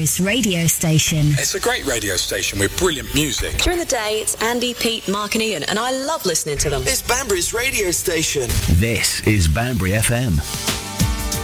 Banbury's radio station. It's a great radio station with brilliant music. During the day, it's Andy, Pete, Mark and Ian, and I love listening to them. It's Banbury's radio station. This is Banbury FM.